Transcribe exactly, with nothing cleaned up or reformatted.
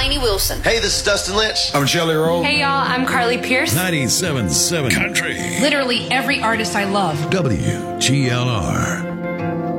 Lainey Wilson. Hey, this is Dustin Lynch. I'm Shelley Rowe. Hey, y'all, I'm Carly Pierce. ninety-seven point seven Country. Literally every artist I love. W G L R.